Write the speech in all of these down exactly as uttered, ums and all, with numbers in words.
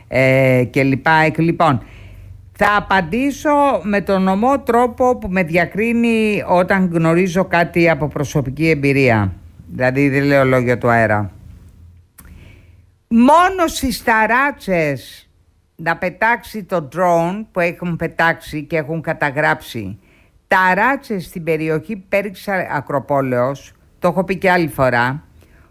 ε, και λοιπά. Λοιπόν, θα απαντήσω με τον ομό τρόπο που με διακρίνει όταν γνωρίζω κάτι από προσωπική εμπειρία. Δηλαδή δεν λέω λόγια του αέρα. Μόνο στις ταράτσες να πετάξει το drone που έχουν πετάξει και έχουν καταγράψει ταράτσες στην περιοχή Πέριξ Ακροπόλεως, το έχω πει και άλλη φορά,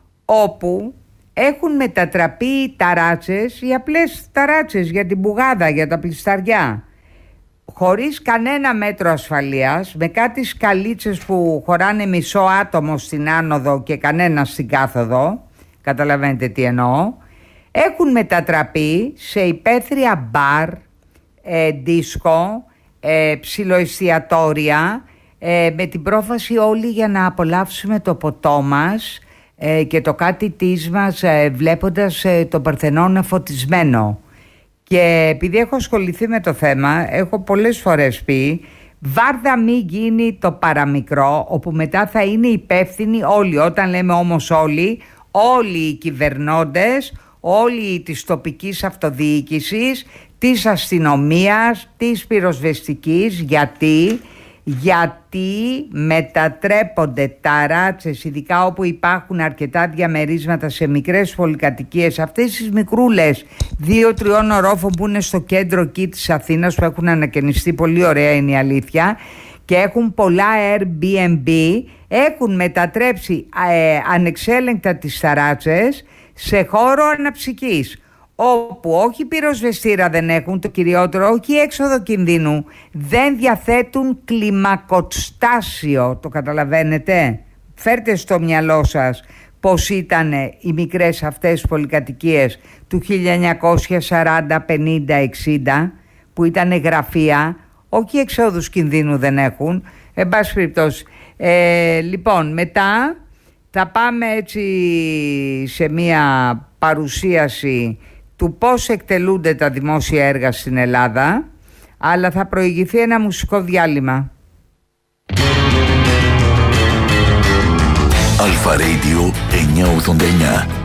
όπου έχουν μετατραπεί οι ταράτσες, οι απλές ταράτσες για την μπουγάδα, για τα πλισταριά, χωρίς κανένα μέτρο ασφαλείας, με κάτι σκαλίτσες που χωράνε μισό άτομο στην άνοδο και κανένα στην κάθοδο, καταλαβαίνετε τι εννοώ, έχουν μετατραπεί σε υπαίθρια μπαρ, ε, δίσκο, ε, ψιλοεστιατόρια, ε, με την πρόφαση όλοι για να απολαύσουμε το ποτό μας ε, και το κάτι της μας ε, βλέποντας ε, τον Παρθενώνα φωτισμένο. Και επειδή έχω ασχοληθεί με το θέμα, έχω πολλές φορές πει, βάρδα μη γίνει το παραμικρό, όπου μετά θα είναι υπεύθυνοι όλοι. Όταν λέμε όμως όλοι, όλοι οι κυβερνώντες, όλοι της τοπικής αυτοδιοίκησης, της αστυνομίας, της πυροσβεστικής. Γιατί, γιατί μετατρέπονται ταράτσες, ειδικά όπου υπάρχουν αρκετά διαμερίσματα σε μικρές πολυκατοικίες, αυτές τις μικρούλες δύο-τριών ορόφων που είναι στο κέντρο εκεί της Αθήνας, που έχουν ανακαινιστεί πολύ ωραία, είναι η αλήθεια, και έχουν πολλά Airbnb, έχουν μετατρέψει ε, ανεξέλεγκτα τις ταράτσες σε χώρο αναψυκής, όπου όχι πυροσβεστήρα δεν έχουν, το κυριότερο, όχι έξοδο κινδύνου, δεν διαθέτουν κλιμακοστάσιο. Το καταλαβαίνετε? Φέρτε στο μυαλό σας πως ήταν οι μικρές αυτές πολυκατοικίες του χίλια εννιακόσια σαράντα, πενήντα, εξήντα, που ήταν γραφεία, όχι εξόδους κινδύνου δεν έχουν. Εν πάση περιπτώσει, ε, λοιπόν, μετά θα πάμε έτσι σε μία παρουσίαση του πώς εκτελούνται τα δημόσια έργα στην Ελλάδα, αλλά θα προηγηθεί ένα μουσικό διάλειμμα. Αλφα Radio εννιακόσια ογδόντα εννιά.